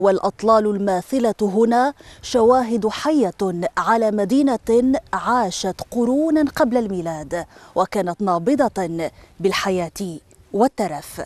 والأطلال الماثلة هنا شواهد حية على مدينة عاشت قرونا قبل الميلاد وكانت نابضة بالحياة والترف.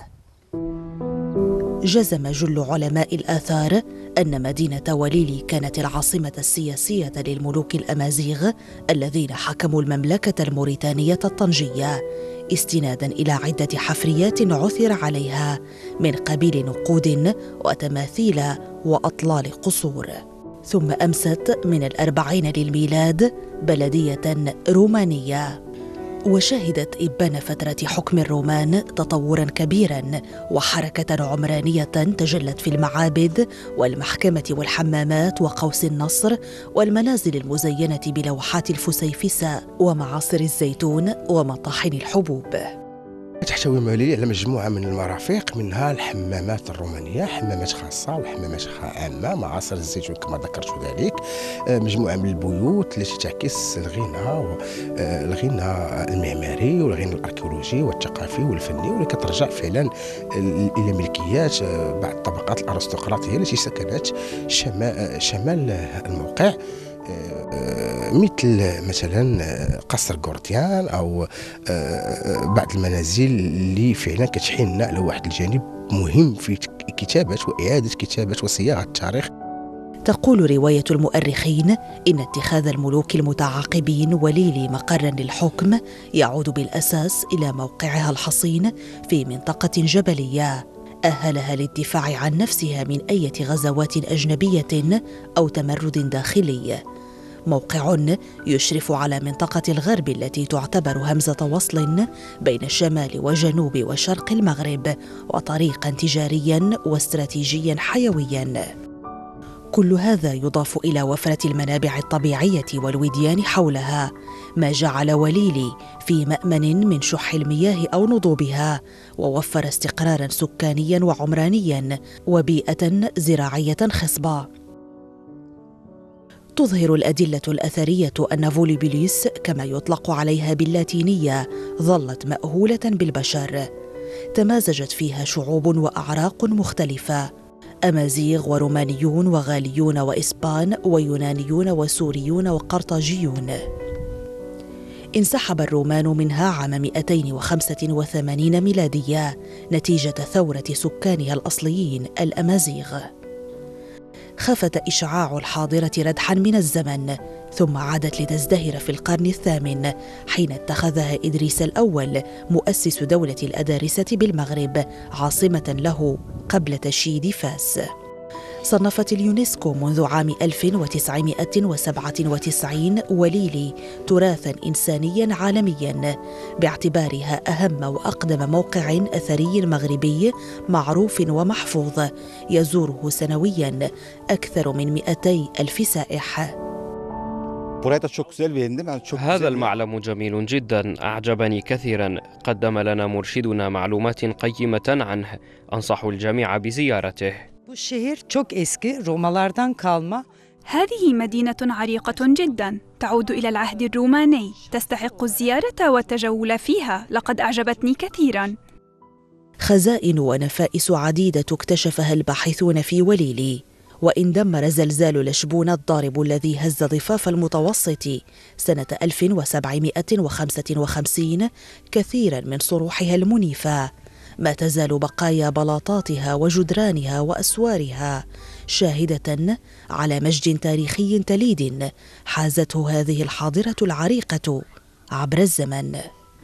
جزم جل علماء الآثار أن مدينة وليلي كانت العاصمة السياسية للملوك الأمازيغ الذين حكموا المملكة الموريتانية الطنجية، استناداً إلى عدة حفريات عثر عليها من قبيل نقود وتماثيل وأطلال قصور. ثم أمست من 40 للميلاد بلدية رومانية، وشهدت إبان فترة حكم الرومان تطوراً كبيراً وحركة عمرانية تجلت في المعابد والمحكمة والحمامات وقوس النصر والمنازل المزينة بلوحات الفسيفساء ومعاصر الزيتون ومطاحن الحبوب. تحتوي وليلي على مجموعة من المرافق، منها الحمامات الرومانية، حمامات خاصة وحمامات عامة، معاصر الزيتون كما ذكرت ذلك، مجموعة من البيوت التي تعكس الغنى المعماري والغنى الأركيولوجي والثقافي والفني، واللي كترجع فعلا إلى ملكيات بعض الطبقات الأرستقراطية التي سكنت شمال الموقع، مثلا قصر غورتيان او بعض المنازل اللي فعلا كتحيل لنا على واحد الجانب مهم في كتابه واعاده كتابه وصياغه التاريخ. تقول روايه المؤرخين ان اتخاذ الملوك المتعاقبين وليلي مقرا للحكم يعود بالاساس الى موقعها الحصين في منطقه جبليه أهلها للدفاع عن نفسها من أي غزوات أجنبية أو تمرد داخلي، موقع يشرف على منطقة الغرب التي تعتبر همزة وصل بين شمال وجنوب وشرق المغرب وطريقا تجاريا واستراتيجيا حيويا. كل هذا يضاف إلى وفرة المنابع الطبيعية والوديان حولها، ما جعل وليلي في مأمن من شح المياه أو نضوبها، ووفر استقراراً سكانياً وعمرانياً وبيئة زراعية خصبة. تظهر الأدلة الأثرية أن فوليبيليس كما يطلق عليها باللاتينية ظلت مأهولة بالبشر، تمازجت فيها شعوب وأعراق مختلفة، أمازيغ ورومانيون وغاليون وإسبان ويونانيون وسوريون وقرطاجيون. انسحب الرومان منها عام 285 ميلادية نتيجة ثورة سكانها الأصليين الأمازيغ. خفت إشعاع الحاضرة ردحا من الزمن، ثم عادت لتزدهر في القرن الثامن حين اتخذها إدريس الأول مؤسس دولة الأدارسة بالمغرب عاصمة له قبل تشييد فاس. صنفت اليونسكو منذ عام 1997 وليلي تراثاً إنسانياً عالمياً باعتبارها أهم وأقدم موقع أثري مغربي معروف ومحفوظ يزوره سنوياً أكثر من 200,000 سائح. هذا المعلم جميل جدا، أعجبني كثيرا، قدم لنا مرشدنا معلومات قيمة عنه، أنصح الجميع بزيارته. هذه مدينة عريقة جدا تعود إلى العهد الروماني، تستحق الزيارة والتجول فيها، لقد أعجبتني كثيرا. خزائن ونفائس عديدة اكتشفها الباحثون في وليلي، وإن دمر زلزال لشبونة الضارب الذي هز ضفاف المتوسط سنة 1755 كثيرا من صروحها المنيفة، ما تزال بقايا بلاطاتها وجدرانها وأسوارها شاهدة على مجد تاريخي تليد حازته هذه الحاضرة العريقة عبر الزمن.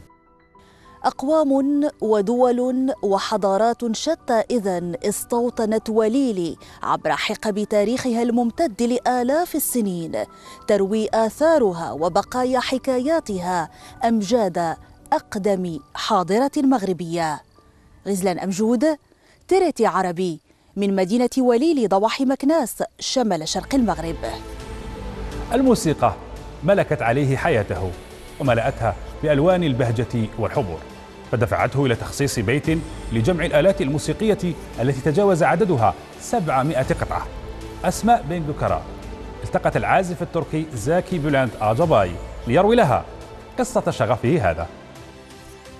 أقوام ودول وحضارات شتى إذن استوطنت وليلي عبر حقب تاريخها الممتد لآلاف السنين، تروي آثارها وبقايا حكاياتها أمجاد أقدم حاضرة مغربية. غزلان أمجود، تريتي عربي، من مدينة وليلي ضواحي مكناس شمال شرق المغرب. الموسيقى ملكت عليه حياته وملأتها بألوان البهجة والحضور، فدفعته إلى تخصيص بيت لجمع الآلات الموسيقية التي تجاوز عددها 700 قطعة. أسماء بنجوكرا التقت العازف التركي زاكي بولانت آجاباي ليروي لها قصة شغفه هذا.